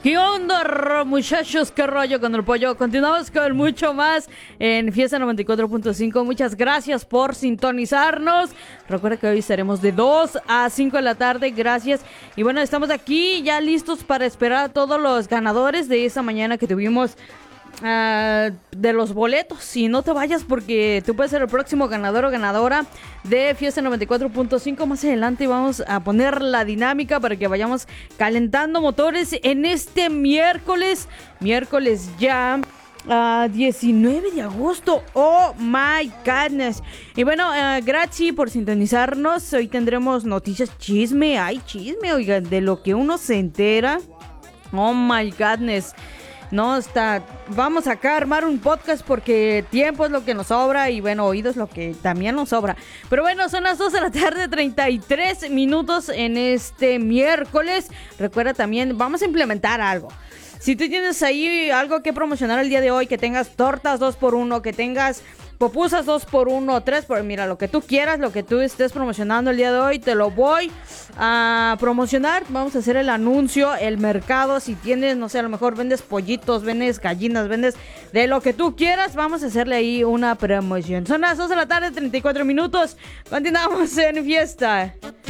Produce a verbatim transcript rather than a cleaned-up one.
¿Qué onda, muchachos? ¿Qué rollo con el pollo? Continuamos con mucho más en Fiesta noventa y cuatro punto cinco. Muchas gracias por sintonizarnos. Recuerda que hoy estaremos de dos a cinco de la tarde. Gracias. Y bueno, estamos aquí ya listos para esperar a todos los ganadores de esta mañana que tuvimos Uh, de los boletos. Y no te vayas porque tú puedes ser el próximo ganador o ganadora de Fiesta noventa y cuatro punto cinco. Más adelante vamos a poner la dinámica para que vayamos calentando motores en este miércoles. Miércoles ya Uh, diecinueve de agosto. Oh my goodness. Y bueno, uh, gracias por sintonizarnos. Hoy tendremos noticias, chisme. Ay, chisme, oigan, de lo que uno se entera. Oh my goodness. No, está, vamos acá a armar un podcast porque tiempo es lo que nos sobra y bueno, oído es lo que también nos sobra. Pero bueno, son las dos de la tarde, treinta y tres minutos en este miércoles. Recuerda también, vamos a implementar algo. Si tú tienes ahí algo que promocionar el día de hoy, que tengas tortas dos por uno, que tengas popusas dos por uno, tres por... Mira, lo que tú quieras, lo que tú estés promocionando el día de hoy, te lo voy a promocionar. Vamos a hacer el anuncio, el mercado. Si tienes, no sé, a lo mejor vendes pollitos, vendes gallinas, vendes de lo que tú quieras. Vamos a hacerle ahí una promoción. Son las dos de la tarde, treinta y cuatro minutos. Continuamos en fiesta.